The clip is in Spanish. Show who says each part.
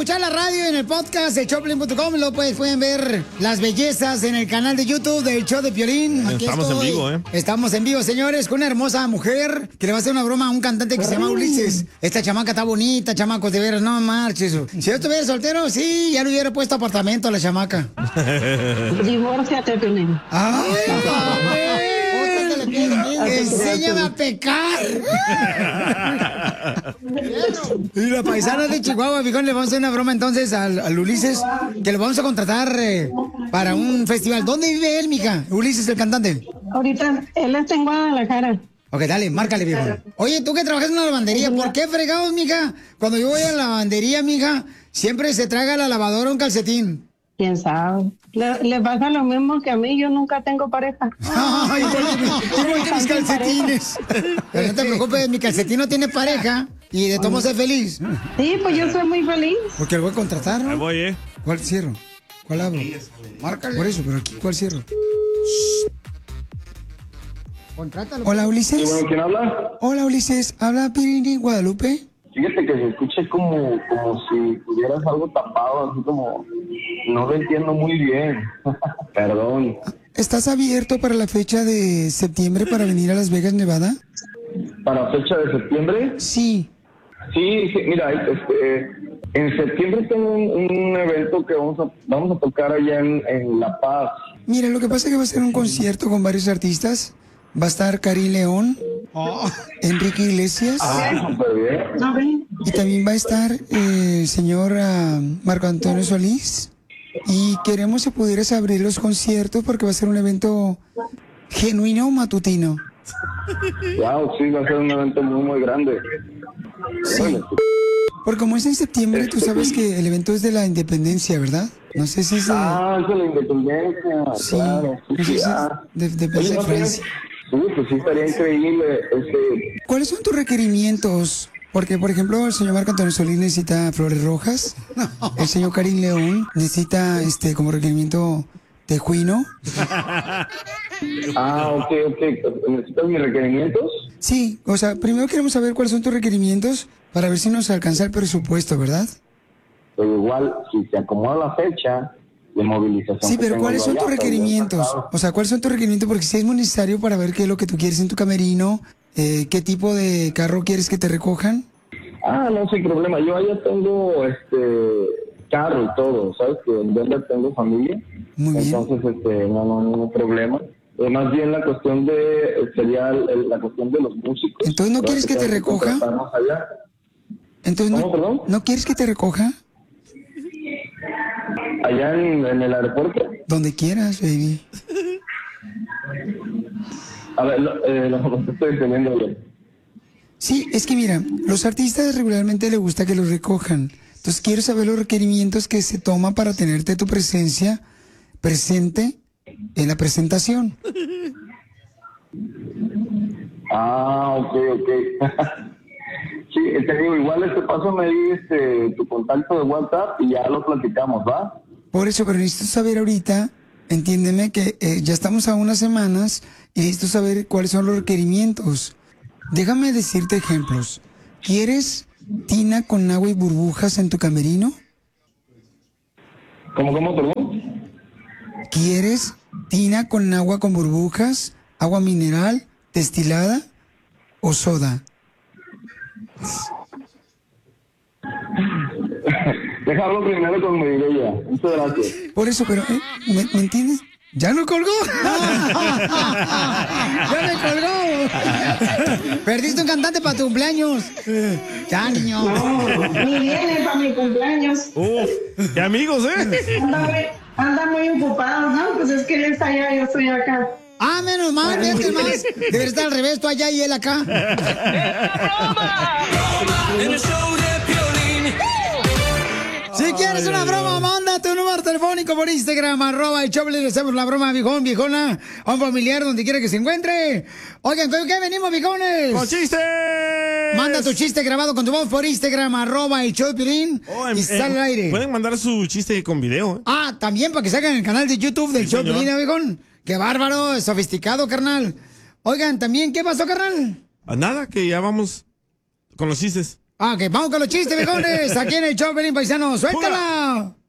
Speaker 1: escuchar la radio en el podcast de Choplin.com. Luego pueden ver las bellezas en el canal de YouTube del show de Piolín. Aquí
Speaker 2: Estamos en vivo, ¿eh?
Speaker 1: Estamos en vivo, señores, con una hermosa mujer que le va a hacer una broma a un cantante que se llama Ulises. Esta chamaca está bonita, chamacos, de veras, no marches. Si yo estuviera soltero, sí, ya le hubiera puesto apartamento a la chamaca.
Speaker 3: Divórciate, Piolín.
Speaker 1: ¡Ay, enséñame a pecar! Y la paisana de Chihuahua, fijón, le vamos a hacer una broma entonces al Ulises, que lo vamos a contratar para un festival. ¿Dónde vive él, mija? Ulises, el cantante.
Speaker 3: Ahorita, él está en Guadalajara.
Speaker 1: Ok, dale, márcale, viejo. Oye, tú que trabajas en una lavandería, ¿por qué fregados, mija? Cuando yo voy a la lavandería, mija, siempre se traga a la lavadora un calcetín.
Speaker 3: ¿Quién sabe? Le pasa lo mismo que a mí, yo nunca tengo pareja.
Speaker 1: Ay, igual que mis calcetines. Pero no te preocupes, mi calcetín no tiene pareja y de todos ser feliz.
Speaker 3: Sí, pues yo soy muy feliz.
Speaker 1: Porque lo voy a contratar, ¿no?
Speaker 2: Ahí voy,
Speaker 1: ¿Cuál cierro? ¿Cuál abro? Márcale. Por eso, pero aquí, ¿cuál cierro? Contrátalo. Hola, Ulises.
Speaker 4: Sí, bueno, ¿quién habla?
Speaker 1: Hola, Ulises. ¿Habla Pirini Guadalupe?
Speaker 4: Fíjate que se escucha como si tuvieras algo tapado, así como... No lo entiendo muy bien. Perdón.
Speaker 1: ¿Estás abierto para la fecha de septiembre para venir a Las Vegas, Nevada?
Speaker 4: ¿Para fecha de septiembre?
Speaker 1: Sí.
Speaker 4: Sí, mira, en septiembre tengo un evento que vamos a tocar allá en La Paz.
Speaker 1: Mira, lo que pasa es que va a ser un concierto con varios artistas. Va a estar Karim León, Enrique Iglesias.
Speaker 4: Súper bien.
Speaker 1: Y también va a estar el señor Marco Antonio Solís. Y queremos si pudieras abrir los conciertos porque va a ser un evento genuino matutino.
Speaker 4: Wow, sí, va a ser un evento muy, muy grande.
Speaker 1: Sí.
Speaker 4: Bueno,
Speaker 1: Porque como es en septiembre, tú sabes que el evento es de la independencia, ¿verdad? No sé si es de...
Speaker 4: es de la independencia,
Speaker 1: Sí,
Speaker 4: claro.
Speaker 1: no sé si es de
Speaker 4: Oye, ¿no
Speaker 1: Francia.
Speaker 4: Sí, pues sí, estaría increíble.
Speaker 1: ¿Cuáles son tus requerimientos? Porque, por ejemplo, el señor Marco Antonio Solís necesita flores rojas. El señor Karim León necesita, como requerimiento tejuino.
Speaker 4: Ok. ¿Necesitas mis requerimientos?
Speaker 1: Sí, o sea, primero queremos saber cuáles son tus requerimientos para ver si nos alcanza el presupuesto, ¿verdad?
Speaker 4: Pero igual, si se acomoda la fecha de movilización...
Speaker 1: Sí, pero ¿cuáles son tus
Speaker 4: allá,
Speaker 1: requerimientos? O sea, ¿cuáles son tus requerimientos? Porque si es muy necesario para ver qué es lo que tú quieres en tu camerino, qué tipo de carro quieres que te recojan.
Speaker 4: No, sin problema. Yo allá tengo carro y todo, ¿sabes? Que en Denver tengo familia.
Speaker 1: Muy bien.
Speaker 4: Entonces, no problema. Más bien la cuestión sería la cuestión de los músicos.
Speaker 1: Entonces, ¿no quieres que te recoja?
Speaker 4: Allá.
Speaker 1: Entonces,
Speaker 4: ¿Cómo, perdón?
Speaker 1: ¿no quieres que te recoja?
Speaker 4: Allá en el aeropuerto.
Speaker 1: Donde quieras, baby.
Speaker 4: A ver, lo que estoy entendiendo bien.
Speaker 1: Sí, es que mira, los artistas regularmente les gusta que los recojan. Entonces quiero saber los requerimientos que se toma para tenerte tu presencia presente en la presentación.
Speaker 4: Ok. Sí, te digo, igual pásame ahí tu contacto de WhatsApp y ya lo platicamos, ¿va?
Speaker 1: Por eso, pero necesito saber ahorita, entiéndeme que ya estamos a unas semanas y necesito saber cuáles son los requerimientos. Déjame decirte ejemplos. ¿Quieres tina con agua y burbujas en tu camerino?
Speaker 4: ¿Cómo, perdón?
Speaker 1: ¿Quieres tina con agua con burbujas, agua mineral, destilada o soda?
Speaker 4: Déjalo primero con mi idea. Muchas gracias.
Speaker 1: Por eso, pero, ¿me entiendes? ¡Ya no colgó! ¡Ya me colgó! Perdiste un cantante para tu cumpleaños. Ya, niño.
Speaker 3: No, ni viene para mi cumpleaños.
Speaker 2: ¡Qué amigos,
Speaker 3: Anda muy ocupado, ¿no? Pues es que él está allá, yo estoy acá.
Speaker 1: Menos mal, fíjate más. Debería estar al revés, tú allá y él acá.
Speaker 5: En el show de Piolín.
Speaker 1: Si quieres una broma, manda tu número telefónico por Instagram, @ el Choplin, le hacemos la broma, viejón, viejona, a un familiar donde quiera que se encuentre. Oigan, ¿con qué venimos, viejones?
Speaker 2: ¡Con chistes!
Speaker 1: Manda tu chiste grabado con tu voz por Instagram, @ el Choplin, y sale al aire.
Speaker 2: Pueden mandar su chiste con video,
Speaker 1: También para que salgan en el canal de YouTube del Choplin, viejón. ¡Qué bárbaro! Sofisticado, carnal. Oigan, también, ¿qué pasó, carnal?
Speaker 2: Nada, que ya vamos con los chistes.
Speaker 1: Ok, vamos con los chistes, viejones. Aquí en el show, Pelín Paisano. ¡Suéltala!